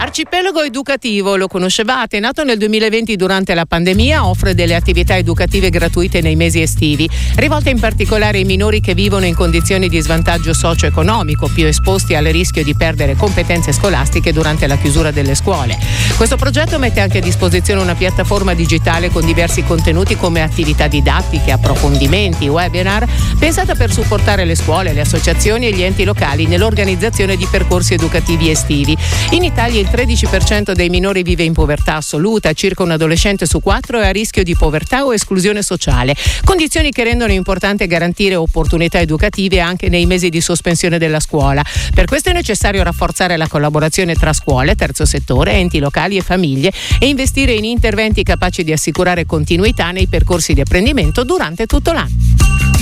Arcipelago Educativo, lo conoscevate? Nato nel 2020 durante la pandemia, offre delle attività educative gratuite nei mesi estivi, rivolte in particolare ai minori che vivono in condizioni di svantaggio socio-economico, più esposti al rischio di perdere competenze scolastiche durante la chiusura delle scuole. Questo progetto mette anche a disposizione una piattaforma digitale con diversi contenuti come attività didattiche, approfondimenti, webinar, pensata per supportare le scuole, le associazioni e gli enti locali nell'organizzazione di percorsi educativi estivi. In Italia il 13% dei minori vive in povertà assoluta, circa un adolescente su 4 è a rischio di povertà o esclusione sociale, condizioni che rendono importante garantire opportunità educative anche nei mesi di sospensione della scuola. Per questo è necessario rafforzare la collaborazione tra scuole, terzo settore, enti locali e famiglie e investire in interventi capaci di assicurare continuità nei percorsi di apprendimento durante tutto l'anno.